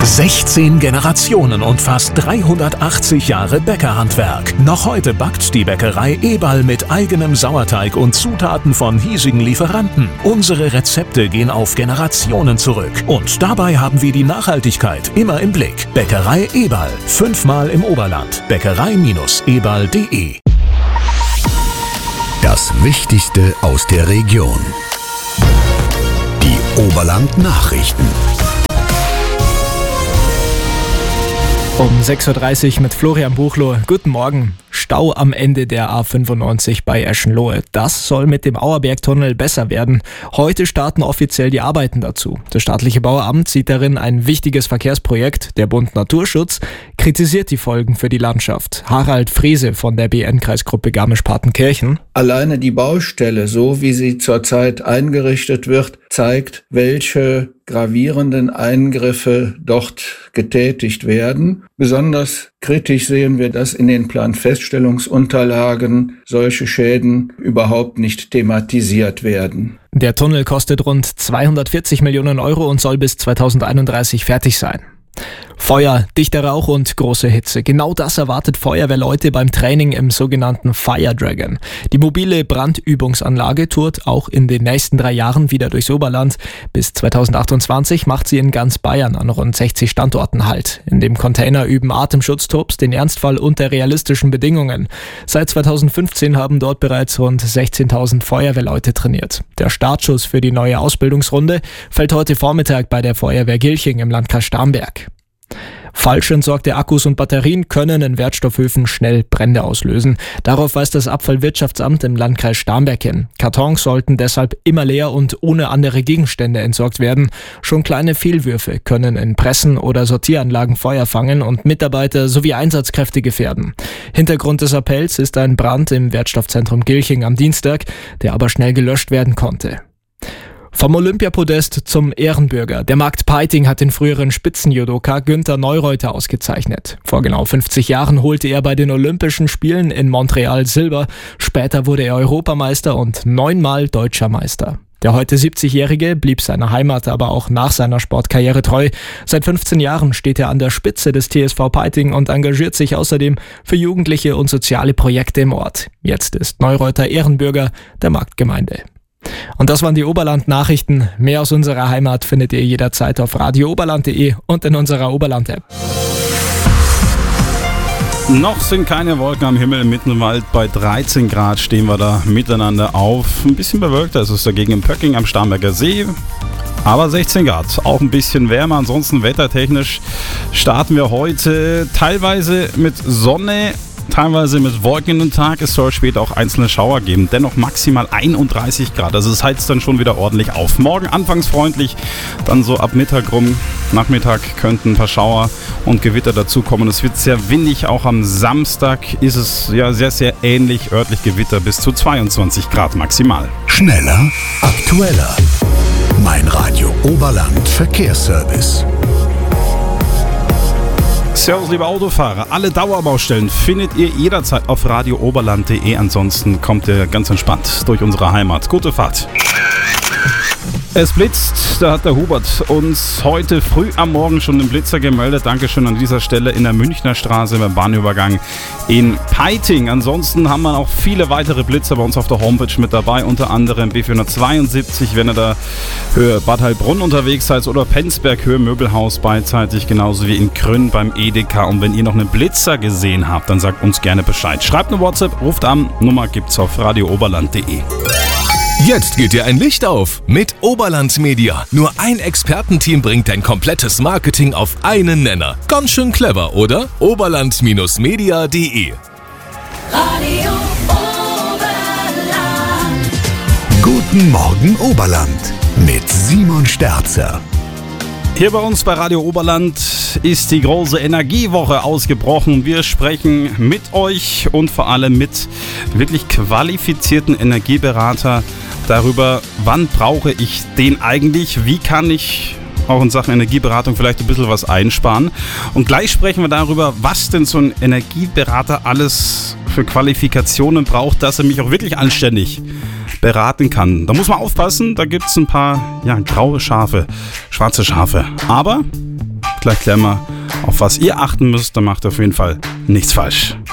16 Generationen und fast 380 Jahre Bäckerhandwerk. Noch heute backt die Bäckerei Eberl mit eigenem Sauerteig und Zutaten von hiesigen Lieferanten. Unsere Rezepte gehen auf Generationen zurück. Und dabei haben wir die Nachhaltigkeit immer im Blick. Bäckerei Eberl. 5-mal im Oberland. Bäckerei-eberl.de. Das Wichtigste aus der Region. Die Oberland-Nachrichten. Um 6.30 Uhr mit Florian Buchloh. Guten Morgen. Stau am Ende der A95 bei Eschenlohe. Das soll mit dem Auerbergtunnel besser werden. Heute starten offiziell die Arbeiten dazu. Das staatliche Bauamt sieht darin ein wichtiges Verkehrsprojekt. Der Bund Naturschutz kritisiert die Folgen für die Landschaft. Harald Frese von der BN-Kreisgruppe Garmisch-Partenkirchen. Alleine die Baustelle, so wie sie zurzeit eingerichtet wird, zeigt, welche gravierenden Eingriffe dort getätigt werden. Besonders kritisch sehen wir, dass in den Planfeststellungsunterlagen solche Schäden überhaupt nicht thematisiert werden. Der Tunnel kostet rund 240 Millionen Euro und soll bis 2031 fertig sein. Feuer, dichter Rauch und große Hitze. Genau das erwartet Feuerwehrleute beim Training im sogenannten Fire Dragon. Die mobile Brandübungsanlage tourt auch in den nächsten 3 Jahren wieder durchs Oberland. Bis 2028 macht sie in ganz Bayern an rund 60 Standorten Halt. In dem Container üben Atemschutztrupps den Ernstfall unter realistischen Bedingungen. Seit 2015 haben dort bereits rund 16.000 Feuerwehrleute trainiert. Der Startschuss für die neue Ausbildungsrunde fällt heute Vormittag bei der Feuerwehr Gilching im Landkreis Starnberg. Falsch entsorgte Akkus und Batterien können in Wertstoffhöfen schnell Brände auslösen. Darauf weist das Abfallwirtschaftsamt im Landkreis Starnberg hin. Kartons sollten deshalb immer leer und ohne andere Gegenstände entsorgt werden. Schon kleine Fehlwürfe können in Pressen oder Sortieranlagen Feuer fangen und Mitarbeiter sowie Einsatzkräfte gefährden. Hintergrund des Appells ist ein Brand im Wertstoffzentrum Gilching am Dienstag, der aber schnell gelöscht werden konnte. Vom Olympiapodest zum Ehrenbürger. Der Markt Peiting hat den früheren Spitzenjudoka Günther Neureuter ausgezeichnet. Vor genau 50 Jahren holte er bei den Olympischen Spielen in Montreal Silber. Später wurde er Europameister und 9-mal Deutscher Meister. Der heute 70-Jährige blieb seiner Heimat aber auch nach seiner Sportkarriere treu. Seit 15 Jahren steht er an der Spitze des TSV Peiting und engagiert sich außerdem für Jugendliche und soziale Projekte im Ort. Jetzt ist Neureuter Ehrenbürger der Marktgemeinde. Und das waren die Oberland-Nachrichten. Mehr aus unserer Heimat findet ihr jederzeit auf radiooberland.de und in unserer Oberland-App. Noch sind keine Wolken am Himmel, mitten im Wald bei 13 Grad stehen wir da miteinander auf. Ein bisschen bewölkter ist es dagegen in Pöcking am Starnberger See. Aber 16 Grad, auch ein bisschen wärmer. Ansonsten wettertechnisch starten wir heute teilweise mit Sonne, teilweise mit Wolken in den Tag. Es soll später auch einzelne Schauer geben. Dennoch maximal 31 Grad. Also es heizt dann schon wieder ordentlich auf. Morgen anfangs freundlich, dann so ab Mittag rum. Nachmittag könnten ein paar Schauer und Gewitter dazukommen. Es wird sehr windig. Auch am Samstag ist es ja sehr, sehr ähnlich. Örtlich Gewitter bis zu 22 Grad maximal. Schneller, aktueller. Mein Radio Oberland Verkehrsservice. Servus, liebe Autofahrer. Alle Dauerbaustellen findet ihr jederzeit auf radiooberland.de. Ansonsten kommt ihr ganz entspannt durch unsere Heimat. Gute Fahrt. Es blitzt, da hat der Hubert uns heute früh am Morgen schon den Blitzer gemeldet. Dankeschön an dieser Stelle in der Münchner Straße beim Bahnübergang in Peiting. Ansonsten haben wir auch viele weitere Blitzer bei uns auf der Homepage mit dabei, unter anderem B472, wenn ihr da Höhe Bad Heilbrunn unterwegs seid, oder Penzberg Höhe Möbelhaus beidseitig, genauso wie in Krönn beim Edeka. Und wenn ihr noch einen Blitzer gesehen habt, dann sagt uns gerne Bescheid. Schreibt eine WhatsApp, ruft an, Nummer gibt's auf radiooberland.de. Jetzt geht dir ein Licht auf mit Oberland Media. Nur ein Expertenteam bringt dein komplettes Marketing auf einen Nenner. Ganz schön clever, oder? Oberland-media.de. Radio Oberland. Guten Morgen Oberland mit Simon Sterzer. Hier bei uns bei Radio Oberland ist die große Energiewoche ausgebrochen. Wir sprechen mit euch und vor allem mit wirklich qualifizierten Energieberater darüber, wann brauche ich den eigentlich, wie kann ich auch in Sachen Energieberatung vielleicht ein bisschen was einsparen. Und gleich sprechen wir darüber, was denn so ein Energieberater alles für Qualifikationen braucht, dass er mich auch wirklich anständig beraten kann. Da muss man aufpassen, da gibt es ein paar graue Schafe, schwarze Schafe. Aber Gleich klären wir, auf was ihr achten müsst. Da macht ihr auf jeden Fall nichts falsch.